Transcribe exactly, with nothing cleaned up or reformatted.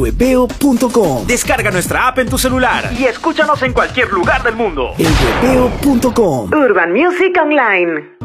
Webeo punto com. Descarga nuestra app en tu celular y escúchanos en cualquier lugar del mundo. El webeo punto com. Urban Music Online.